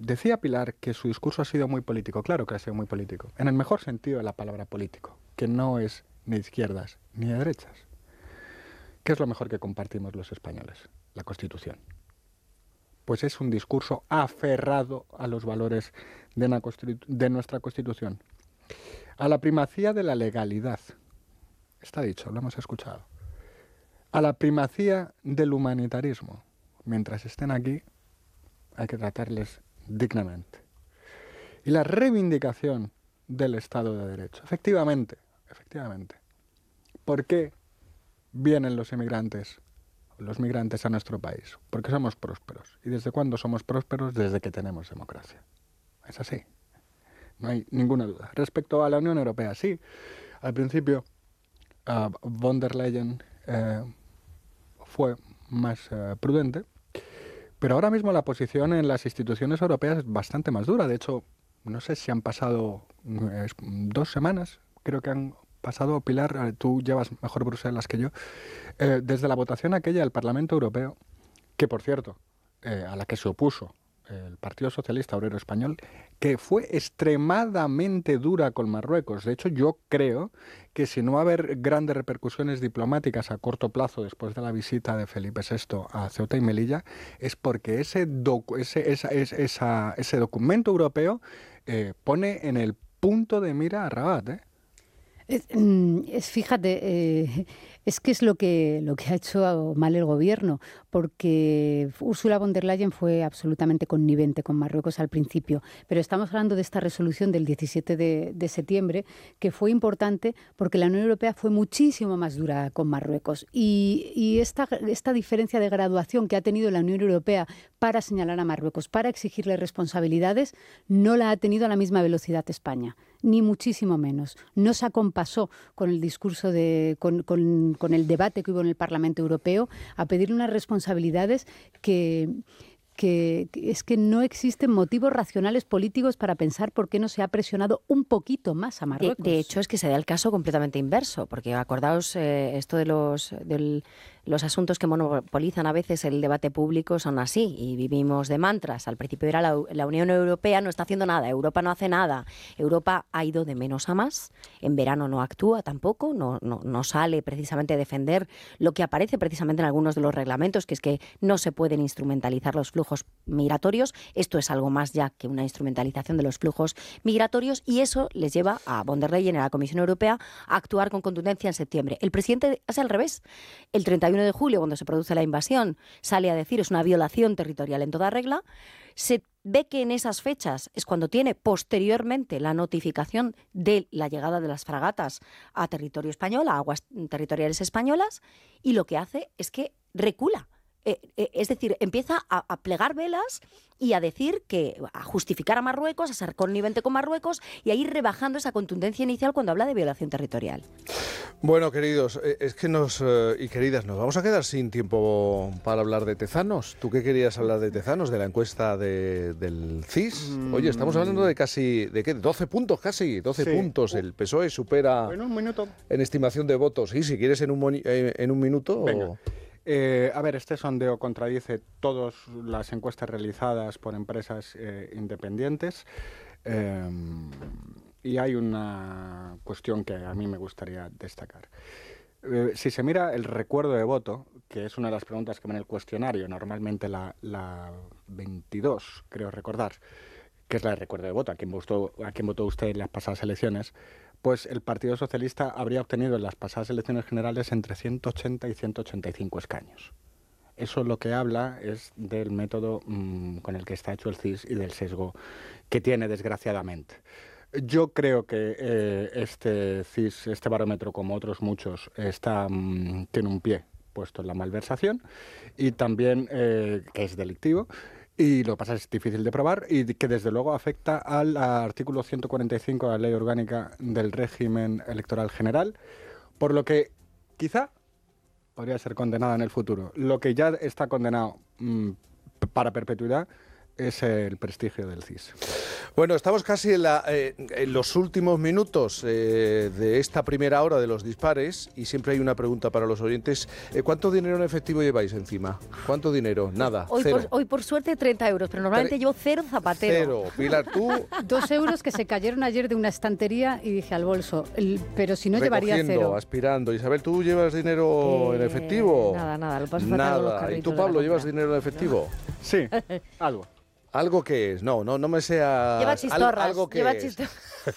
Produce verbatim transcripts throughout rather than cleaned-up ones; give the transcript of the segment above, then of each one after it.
decía Pilar que su discurso ha sido muy político. Claro que ha sido muy político. En el mejor sentido de la palabra político, que no es ni de izquierdas ni de derechas. ¿Qué es lo mejor que compartimos los españoles? La Constitución. Pues es un discurso aferrado a los valores de, na de nuestra Constitución. A la primacía de la legalidad. Está dicho, lo hemos escuchado. A la primacía del humanitarismo. Mientras estén aquí, hay que tratarles dignamente. Y la reivindicación del Estado de Derecho. Efectivamente, efectivamente. ¿Por qué vienen los inmigrantes, los migrantes a nuestro país? Porque somos prósperos. ¿Y desde cuándo somos prósperos? Desde que tenemos democracia. Es así. No hay ninguna duda. Respecto a la Unión Europea, sí. Al principio, uh, von der Leyen eh, fue más uh, prudente. Pero ahora mismo la posición en las instituciones europeas es bastante más dura. De hecho, no sé si han pasado eh, dos semanas, creo que han pasado, Pilar, tú llevas mejor Bruselas que yo, eh, desde la votación aquella del Parlamento Europeo, que por cierto, eh, a la que se opuso el Partido Socialista Obrero Español, que fue extremadamente dura con Marruecos. De hecho, yo creo que si no va a haber grandes repercusiones diplomáticas a corto plazo después de la visita de Felipe sexto a Ceuta y Melilla, es porque ese, docu ese, esa, esa, ese documento europeo eh, pone en el punto de mira a Rabat, ¿eh? Es, es, fíjate, eh, es que es lo que, lo que ha hecho mal el gobierno, porque Ursula von der Leyen fue absolutamente connivente con Marruecos al principio, pero estamos hablando de esta resolución del diecisiete de septiembre, que fue importante porque la Unión Europea fue muchísimo más dura con Marruecos. Y, y esta, esta diferencia de graduación que ha tenido la Unión Europea para señalar a Marruecos, para exigirle responsabilidades, no la ha tenido a la misma velocidad España, ni muchísimo menos. No se acompasó con el discurso, de, con, con, con el debate que hubo en el Parlamento Europeo a pedirle unas responsabilidades que... Que, que es que no existen motivos racionales políticos para pensar por qué no se ha presionado un poquito más a Marruecos. De, de hecho, es que se da el caso completamente inverso, porque acordaos, eh, esto de los, del, los asuntos que monopolizan a veces el debate público son así, y vivimos de mantras. Al principio era la, la Unión Europea no está haciendo nada, Europa no hace nada, Europa ha ido de menos a más, en verano no actúa tampoco, no, no, no sale precisamente a defender lo que aparece precisamente en algunos de los reglamentos, que es que no se pueden instrumentalizar los flujos migratorios. Esto es algo más ya que una instrumentalización de los flujos migratorios, y eso les lleva a von der Leyen y a la Comisión Europea a actuar con contundencia en septiembre. El presidente hace al revés. El treinta y uno de julio, cuando se produce la invasión, sale a decir es una violación territorial en toda regla. Se ve que en esas fechas es cuando tiene posteriormente la notificación de la llegada de las fragatas a territorio español, a aguas territoriales españolas, y lo que hace es que recula. Eh, eh, es decir, empieza a, a plegar velas y a decir que, a justificar a Marruecos, a ser connivente con Marruecos y a ir rebajando esa contundencia inicial cuando habla de violación territorial. Bueno, queridos, eh, es que nos, eh, y queridas, nos vamos a quedar sin tiempo para hablar de Tezanos. ¿Tú qué querías hablar de Tezanos, de la encuesta de, del C I S? Mm. Oye, estamos hablando de casi, ¿de qué? doce puntos casi, doce sí. puntos. El P S O E supera bueno, un minuto. En estimación de votos. Sí, si quieres en un, eh, en un minuto. Venga. O... Eh, a ver, este sondeo contradice todas las encuestas realizadas por empresas eh, independientes eh, y hay una cuestión que a mí me gustaría destacar. Eh, si se mira el recuerdo de voto, que es una de las preguntas que va en el cuestionario, normalmente la, la veintidós, creo recordar, que es la de recuerdo de voto, a quién votó, a quién votó usted en las pasadas elecciones, pues el Partido Socialista habría obtenido en las pasadas elecciones generales entre ciento ochenta y ciento ochenta y cinco escaños. Eso lo que habla es del método mmm, con el que está hecho el C I S y del sesgo que tiene, desgraciadamente. Yo creo que eh, este C I S, este barómetro, como otros muchos, está, mmm, tiene un pie puesto en la malversación y también eh, que es delictivo. Y lo que pasa es que es difícil de probar y que desde luego afecta al artículo ciento cuarenta y cinco de la Ley Orgánica del Régimen Electoral General, por lo que quizá podría ser condenada en el futuro. Lo que ya está condenado mmm, para perpetuidad es el prestigio del C I S. Bueno, estamos casi en, la, eh, en los últimos minutos eh, de esta primera hora de los dispares y siempre hay una pregunta para los oyentes. Eh, ¿Cuánto dinero en efectivo lleváis encima? ¿Cuánto dinero? Nada, Hoy, cero. por, hoy por suerte treinta euros, pero normalmente Tre- llevo cero zapatero. Cero. Pilar, tú Dos euros que se cayeron ayer de una estantería y dije al bolso, el- pero si no llevaría recogiendo, cero. aspirando. Isabel, ¿tú llevas dinero Eh, en efectivo? Nada, nada, lo paso fatal con los Nada. ¿Y carritos tú, de la Pablo, llevas compra. dinero en efectivo? Sí, algo. ¿Algo que es? No, no, no me sea... Lleva chistorras. Algo que lleva es. chistorras.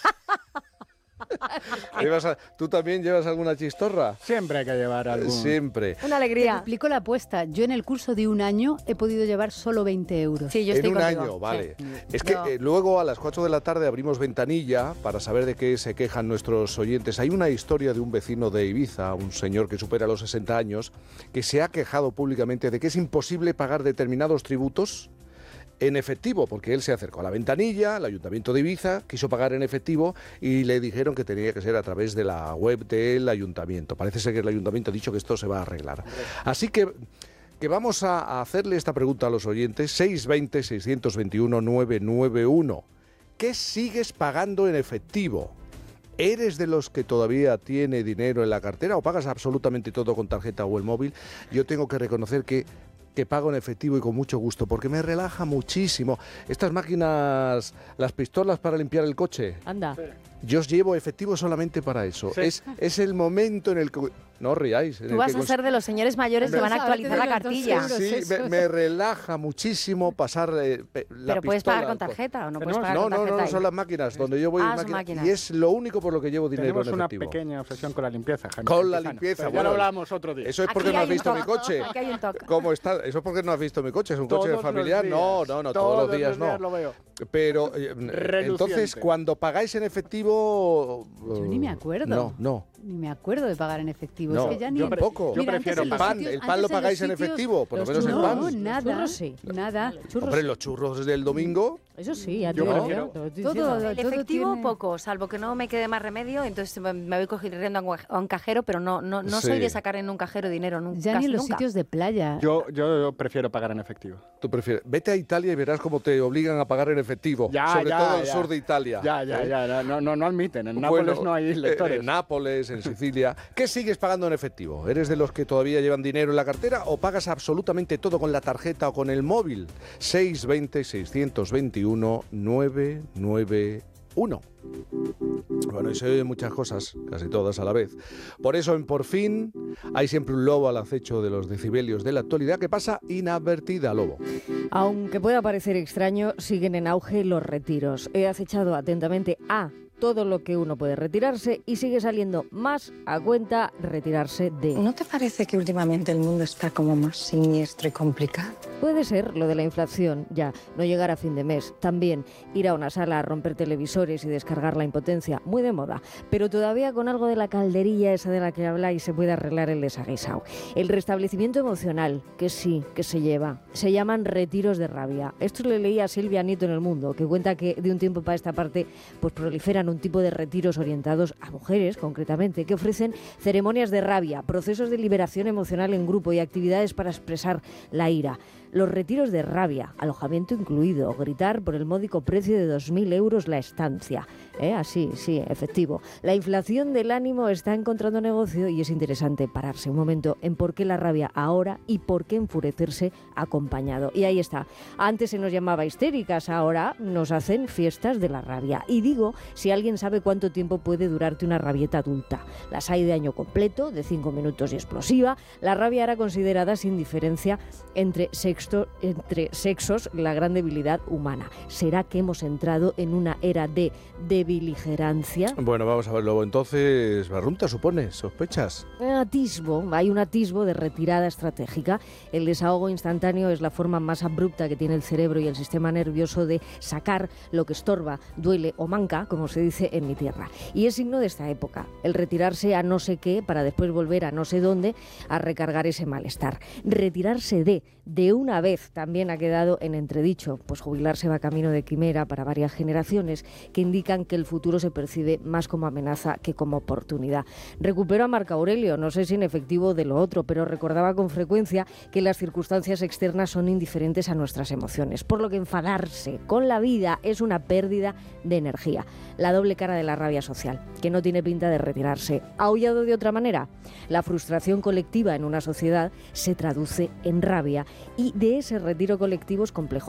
¿Llevas a- ¿Tú también llevas alguna chistorra? Siempre hay que llevar algún... Siempre. Una Te alegría. duplico la apuesta. Yo en el curso de un año he podido llevar solo veinte euros. Sí, yo En estoy un contigo. año, Sí. vale. Es que No. eh, luego a las cuatro de la tarde abrimos ventanilla para saber de qué se quejan nuestros oyentes. Hay una historia de un vecino de Ibiza, un señor que supera los sesenta años, que se ha quejado públicamente de que es imposible pagar determinados tributos en efectivo, porque él se acercó a la ventanilla, el Ayuntamiento de Ibiza quiso pagar en efectivo y le dijeron que tenía que ser a través de la web del Ayuntamiento. Parece ser que el Ayuntamiento ha dicho que esto se va a arreglar. Así que, que vamos a a hacerle esta pregunta a los oyentes, seis dos cero, seis dos uno, nueve nueve uno. ¿Qué sigues pagando en efectivo? ¿Eres de los que todavía tiene dinero en la cartera o pagas absolutamente todo con tarjeta o el móvil? Yo tengo que reconocer que que pago en efectivo y con mucho gusto, porque me relaja muchísimo. Estas máquinas, las pistolas para limpiar el coche, Anda. yo os llevo efectivo solamente para eso. Sí. Es, es el momento en el que... No os riáis. en Tú el vas que a cons- ser de los señores mayores que No van a sabes actualizar de la los dos cartilla. euros. Sí, me, eso. me relaja muchísimo pasar eh, pe- la Pero puedes pistola pagar con al co- tarjeta o no puedes Tenemos- pagar No, con no, tarjeta. no, no, ahí? son las máquinas. Donde yo voy Ah, en son máquinas. máquinas. Y es lo único por lo que llevo dinero Tenemos en una efectivo. pequeña obsesión con la limpieza, Jaime. Con la Campuzano. limpieza, Pero ya bueno. lo hablamos otro día. Eso es Aquí porque no hay has un visto mi toque. coche. Aquí hay un toque. ¿Cómo está? Eso es porque no has visto mi coche. Es un Todos coche los familiar. días. No, no, no, todos los días no. lo veo. Pero eh, Reluciente. entonces cuando pagáis en efectivo... Yo ni me acuerdo. No, no. Ni me acuerdo de pagar en efectivo. No, es que ya ni yo en- pre- tampoco. yo Mira, antes prefiero en los pan. sitios- ¿El pan antes lo en los pagáis en sitios- efectivo? Por lo los menos el No, pan. Los nada. churros sí. Nada. Churros Hombre, sí. los churros del domingo... Eso sí, ya te Yo digo prefiero- yo, te lo estoy Todo- diciendo. todo El efectivo tiene- poco, salvo que no me quede más remedio, entonces me me voy corriendo a un- a un cajero, pero no no no soy Sí. de sacar en un cajero dinero nunca. Ya ni en los nunca. sitios de playa. Yo, yo, yo prefiero pagar en efectivo. Tú prefieres. Vete a Italia y verás cómo te obligan a pagar en efectivo. Ya, sobre ya, todo en el ya. sur de Italia. Ya, ya, ¿eh? ya. No, no, no admiten. En Bueno, Nápoles no hay eh, lectores. En Nápoles, en Sicilia. ¿Qué sigues pagando en efectivo? ¿Eres de los que todavía llevan dinero en la cartera o pagas absolutamente todo con la tarjeta o con el móvil? seis dos cero, seis dos uno, nueve nueve uno. Bueno, y se oyen muchas cosas, casi todas a la vez. Por eso en Por Fin hay siempre un lobo al acecho de los decibelios de la actualidad que pasa inadvertida, lobo. Aunque pueda parecer extraño, siguen en auge los retiros. He acechado atentamente a todo lo que uno puede retirarse y sigue saliendo más a cuenta retirarse de. ¿No te parece que últimamente el mundo está como más siniestro y complicado? Puede ser lo de la inflación, ya, no llegar a fin de mes. También ir a una sala a romper televisores y descargar la impotencia, muy de moda. Pero todavía con algo de la calderilla esa de la que habláis se puede arreglar el desaguisado. El restablecimiento emocional, que sí, que se lleva. Se llaman retiros de rabia. Esto le leí a Silvia Nieto en El Mundo, que cuenta que de un tiempo para esta parte pues proliferan un tipo de retiros orientados a mujeres, concretamente, que ofrecen ceremonias de rabia, procesos de liberación emocional en grupo y actividades para expresar la ira. Los retiros de rabia, alojamiento incluido, gritar por el módico precio de dos mil euros la estancia. ¿Eh? Así, sí, efectivo. La inflación del ánimo está encontrando negocio y es interesante pararse un momento en por qué la rabia ahora y por qué enfurecerse acompañado. Y ahí está. Antes se nos llamaba histéricas, ahora nos hacen fiestas de la rabia. Y digo, si alguien sabe cuánto tiempo puede durarte una rabieta adulta. Las hay de año completo, de cinco minutos y explosiva. La rabia era considerada sin diferencia entre sexo entre sexos la gran debilidad humana. ¿Será que hemos entrado en una era de debiligerancia? Bueno, vamos a verlo. Entonces, Barrunta, supones, sospechas. Atisbo, hay un atisbo de retirada estratégica. El desahogo instantáneo es la forma más abrupta que tiene el cerebro y el sistema nervioso de sacar lo que estorba, duele o manca, como se dice en mi tierra. Y es signo de esta época, el retirarse a no sé qué para después volver a no sé dónde a recargar ese malestar. Retirarse de, de una alguna vez también ha quedado en entredicho, pues jubilarse va camino de quimera para varias generaciones que indican que el futuro se percibe más como amenaza que como oportunidad. Recupero a Marco Aurelio, no sé si en efectivo de lo otro, pero recordaba con frecuencia que las circunstancias externas son indiferentes a nuestras emociones, por lo que enfadarse con la vida es una pérdida de energía. La doble cara de la rabia social, que no tiene pinta de retirarse. ¿Aullado de otra manera? La frustración colectiva en una sociedad se traduce en rabia y de ese retiro colectivo es complejo